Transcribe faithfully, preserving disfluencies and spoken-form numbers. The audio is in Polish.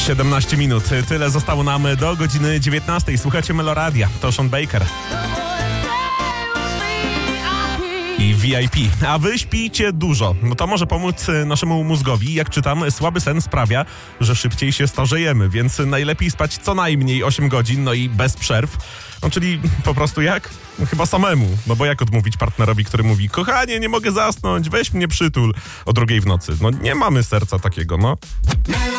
siedemnaście minut. Tyle zostało nam do godziny dziewiętnastej. Słuchacie Meloradia. To Sean Baker i V I P. A wy śpijcie dużo. No to może pomóc naszemu mózgowi. Jak czytam, słaby sen sprawia, że szybciej się starzejemy, więc najlepiej spać co najmniej osiem godzin, no i bez przerw. No czyli po prostu jak? No, chyba samemu. No bo jak odmówić partnerowi, który mówi: kochanie, nie mogę zasnąć, weź mnie przytul o drugiej w nocy. No nie mamy serca takiego, no.